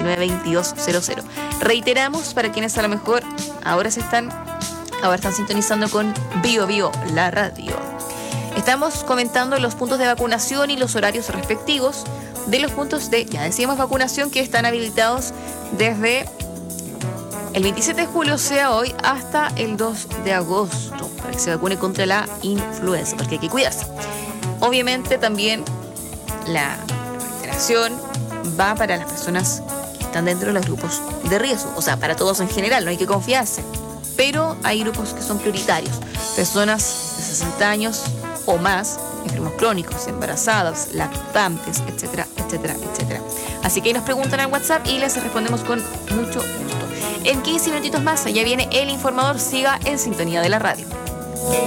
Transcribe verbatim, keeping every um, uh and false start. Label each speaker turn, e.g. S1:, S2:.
S1: veintinueve veintidós cero cero. Reiteramos para quienes a lo mejor ahora se están, ahora están sintonizando con Bio Bio, la radio. Estamos comentando los puntos de vacunación y los horarios respectivos de los puntos de, ya decíamos, vacunación que están habilitados desde el veintisiete de julio, o sea hoy, hasta el dos de agosto, para que se vacune contra la influenza, porque hay que cuidarse. Obviamente también la reiteración va para las personas que están dentro de los grupos de riesgo, o sea, para todos en general, no hay que confiarse, pero hay grupos que son prioritarios, personas de sesenta años o más, enfermos crónicos, embarazadas, lactantes, etcétera, etcétera, etcétera. Así que ahí nos preguntan al WhatsApp y les respondemos con mucho gusto. En quince minutitos más, allá viene El Informador. Siga en sintonía de la radio.